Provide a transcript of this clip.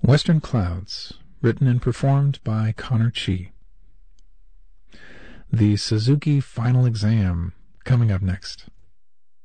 Western Clouds, written and performed by Connor Chi. The Suzuki Final Exam, coming up next.